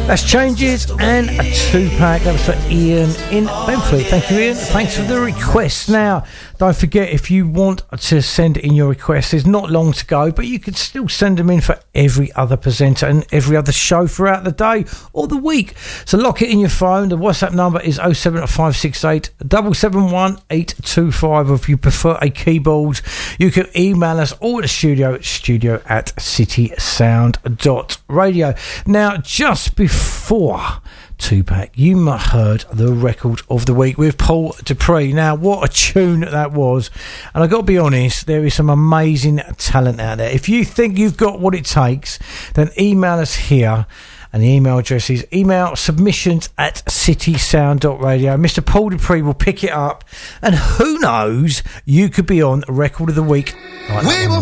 That's Changes and a 2-pack. That was for Ian in Benfleet. Thank you, Ian. Thanks for the request. Now, don't forget, if you want to send in your requests, there's not long to go, but you can still send them in for every other presenter and every other show throughout the day or the week. So lock it in your phone. The WhatsApp number is 07568 771 825. Or if you prefer a keyboard, you can email us or the studio@citysound.radio. Now, just before 2-pack, you might have heard the record of the week with Paul Dupree. Now, what a tune that was. And I've got to be honest, there is some amazing talent out there. If you think you've got what it takes, then email us here. And the email address is email submissions@citysound.radio. Mr. Paul Dupree will pick it up. And who knows, you could be on Record of the Week. Like